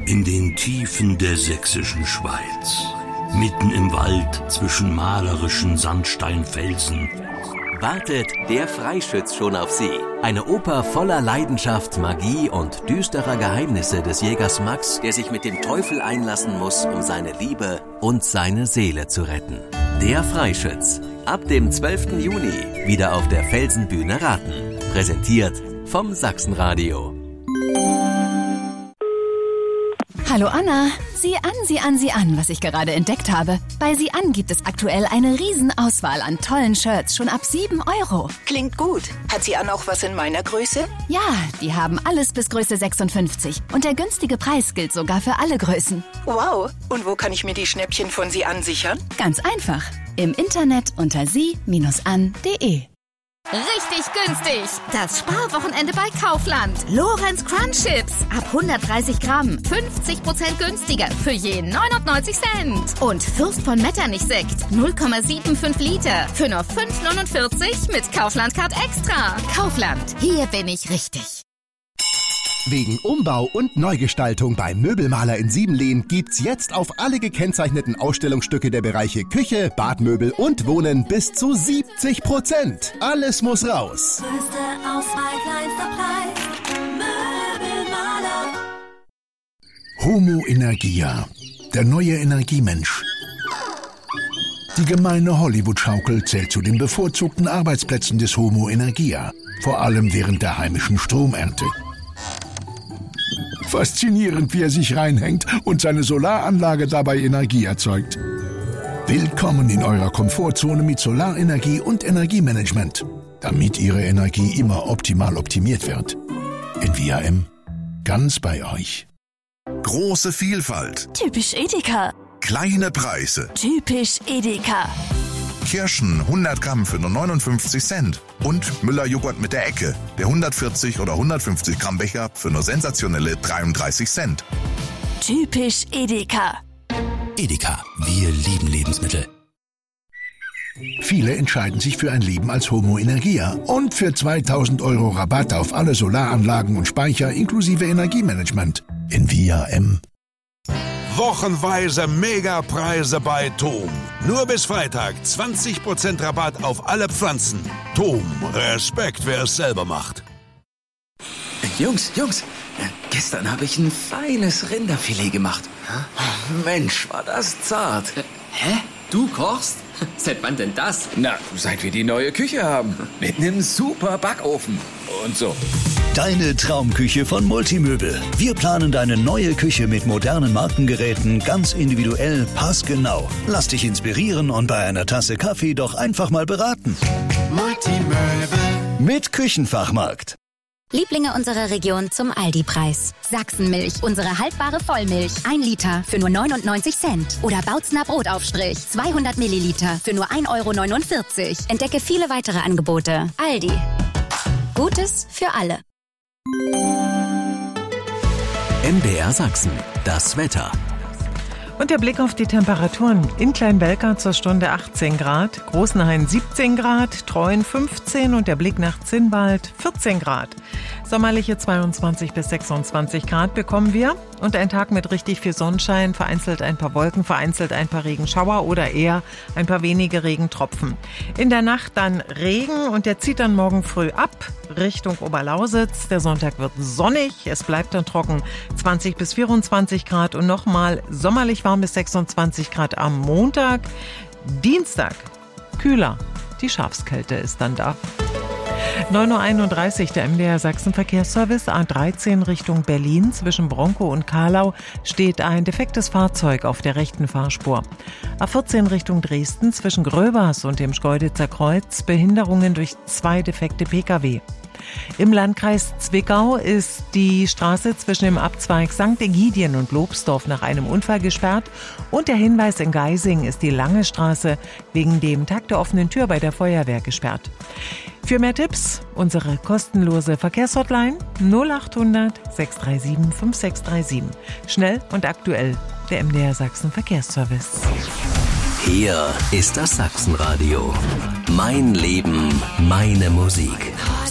In den Tiefen der sächsischen Schweiz, mitten im Wald zwischen malerischen Sandsteinfelsen, wartet Der Freischütz schon auf Sie. Eine Oper voller Leidenschaft, Magie und düsterer Geheimnisse des Jägers Max, der sich mit dem Teufel einlassen muss, um seine Liebe und seine Seele zu retten. Der Freischütz. Ab dem 12. Juni wieder auf der Felsenbühne Raten. Präsentiert vom Sachsenradio. Hallo Anna, sieh an, was ich gerade entdeckt habe. Bei Sieh an gibt es aktuell eine Riesenauswahl an tollen Shirts, schon ab 7 €. Klingt gut. Hat Sieh an auch was in meiner Größe? Ja, die haben alles bis Größe 56. Und der günstige Preis gilt sogar für alle Größen. Wow. Und wo kann ich mir die Schnäppchen von Sieh an sichern? Ganz einfach. Im Internet unter sie-an.de. Richtig günstig! Das Sparwochenende bei Kaufland. Lorenz Crunch Chips. Ab 130 Gramm. 50% günstiger. Für je 99 Cent. Und Fürst von Metternich Sekt. 0,75 Liter. Für nur 5,49 mit Kaufland Card Extra. Kaufland. Hier bin ich richtig. Wegen Umbau und Neugestaltung beim Möbelmaler in Siebenlehn gibt's jetzt auf alle gekennzeichneten Ausstellungsstücke der Bereiche Küche, Badmöbel und Wohnen bis zu 70%. Alles muss raus. Größte Auswahl, kleinster Preis. Möbelmaler. Homo Energia, der neue Energiemensch. Die gemeine Hollywood-Schaukel zählt zu den bevorzugten Arbeitsplätzen des Homo Energia, vor allem während der heimischen Stromernte. Faszinierend, wie er sich reinhängt und seine Solaranlage dabei Energie erzeugt. Willkommen in eurer Komfortzone mit Solarenergie und Energiemanagement, damit Ihre Energie immer optimal optimiert wird. NVIM, ganz bei euch. Große Vielfalt. Typisch Edeka. Kleine Preise. Typisch Edeka. Kirschen 100 Gramm für nur 59 Cent. Und Müller-Joghurt mit der Ecke. Der 140 oder 150 Gramm Becher für nur sensationelle 33 Cent. Typisch Edeka. Edeka, wir lieben Lebensmittel. Viele entscheiden sich für ein Leben als Homo Energia und für 2.000 € Rabatt auf alle Solaranlagen und Speicher inklusive Energiemanagement. NVIM. Wochenweise Megapreise bei TOM. Nur bis Freitag 20% Rabatt auf alle Pflanzen. TOM, Respekt, wer es selber macht. Jungs, gestern habe ich ein feines Rinderfilet gemacht. Mensch, war das zart. Hä? Du kochst? Seit wann denn das? Na, seit wir die neue Küche haben. Mit einem super Backofen und so. Deine Traumküche von Multimöbel. Wir planen deine neue Küche mit modernen Markengeräten ganz individuell, passgenau. Lass dich inspirieren und bei einer Tasse Kaffee doch einfach mal beraten. Multimöbel. Mit Küchenfachmarkt. Lieblinge unserer Region zum Aldi-Preis. Sachsenmilch, unsere haltbare Vollmilch. 1 Liter für nur 99 Cent. Oder Bautzner Brotaufstrich, 200 Milliliter für nur 1,49 €. Entdecke viele weitere Angebote. Aldi. Gutes für alle. MDR Sachsen. Das Wetter. Und der Blick auf die Temperaturen. In Kleinbelka zur Stunde 18 Grad, Großenhain 17 Grad, Treuen 15 und der Blick nach Zinnwald 14 Grad. Sommerliche 22 bis 26 Grad bekommen wir und ein Tag mit richtig viel Sonnenschein, vereinzelt ein paar Wolken, vereinzelt ein paar Regenschauer oder eher ein paar wenige Regentropfen. In der Nacht dann Regen und der zieht dann morgen früh ab Richtung Oberlausitz. Der Sonntag wird sonnig, es bleibt dann trocken, 20 bis 24 Grad und nochmal sommerlich warm bis 26 Grad am Montag. Dienstag kühler, die Schafskälte ist dann da. 9:31 Uhr, der MDR Sachsen Verkehrsservice, A13 Richtung Berlin. Zwischen Bronkow und Kahlau steht ein defektes Fahrzeug auf der rechten Fahrspur. A14 Richtung Dresden zwischen Gröbers und dem Schkeuditzer Kreuz Behinderungen durch 2 defekte Pkw. Im Landkreis Zwickau ist die Straße zwischen dem Abzweig St. Egidien und Lobsdorf nach einem Unfall gesperrt und der Hinweis in Geising ist die Lange Straße wegen dem Tag der offenen Tür bei der Feuerwehr gesperrt. Für mehr Tipps unsere kostenlose Verkehrshotline 0800 637 5637. Schnell und aktuell der MDR Sachsen Verkehrsservice. Hier ist das Sachsenradio. Mein Leben, meine Musik.